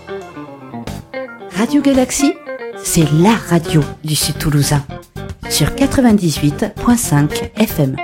Radio Galaxie, c'est la radio du Sud Toulousain, sur 98.5 FM.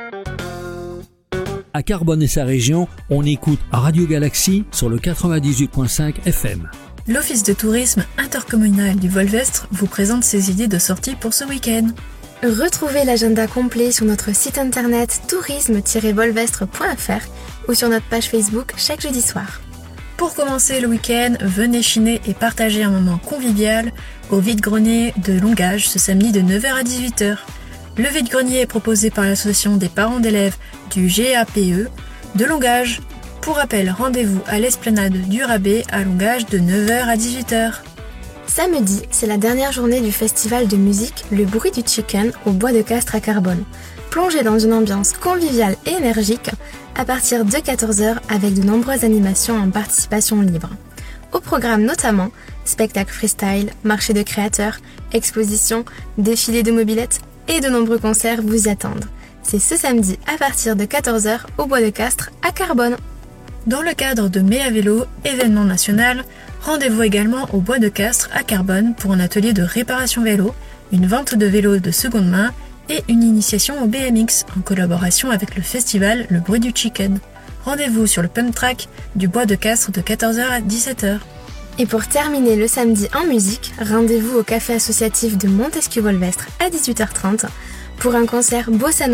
À Carbone et sa région, on écoute Radio Galaxie sur le 98.5 FM. L'Office de tourisme intercommunal du Volvestre vous présente ses idées de sortie pour ce week-end. Retrouvez l'agenda complet sur notre site internet tourisme-volvestre.fr ou sur notre page Facebook chaque jeudi soir. Pour commencer le week-end, venez chiner et partager un moment convivial au vide-grenier de Longage ce samedi de 9h à 18h. Le vide-grenier est proposé par l'association des parents d'élèves du GAPE de Longage. Pour rappel, rendez-vous à l'esplanade du Rabais à Longage de 9h à 18h. Samedi, c'est la dernière journée du festival de musique Le Bruit du Chicken au Bois de Castres à Carbone. Plongez dans une ambiance conviviale et énergique à partir de 14h avec de nombreuses animations en participation libre. Au programme notamment, spectacles freestyle, marché de créateurs, expositions, défilés de mobylettes et de nombreux concerts vous y attendent. C'est ce samedi à partir de 14h au Bois de Castres à Carbone. Dans le cadre de Mai à vélo, événement national, rendez-vous également au Bois de Castres à Carbone pour un atelier de réparation vélo, une vente de vélos de seconde main et une initiation au BMX en collaboration avec le festival Le Bruit du Chicken. Rendez-vous sur le pump track du Bois de Castres de 14h à 17h. Et pour terminer le samedi en musique, rendez-vous au café associatif de Montesquieu-Volvestre à 18h30 pour un concert bossa